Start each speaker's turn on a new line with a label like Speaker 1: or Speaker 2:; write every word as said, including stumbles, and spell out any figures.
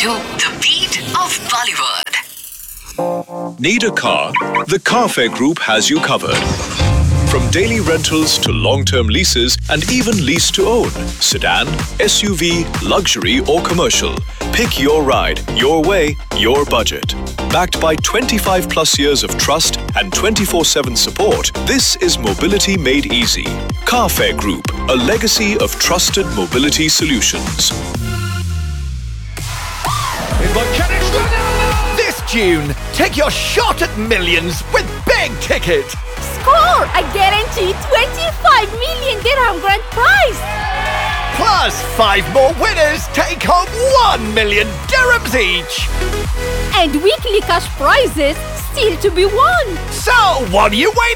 Speaker 1: to the beat of Bollywood.
Speaker 2: Need a car? The Carfair Group has you covered. From daily rentals to long-term leases and even lease to own. Sedan, S U V, luxury or commercial. Pick your ride, your way, your budget. Backed by twenty-five plus years of trust and twenty-four seven support, this is mobility made easy. Carfair Group, a legacy of trusted mobility solutions.
Speaker 3: This June, take your shot at millions with Big Ticket.
Speaker 4: Score a guaranteed twenty-five million dirham grand prize.
Speaker 3: Plus, five more winners take home one million dirhams each.
Speaker 4: And weekly cash prizes still to be won.
Speaker 3: So, what are you waiting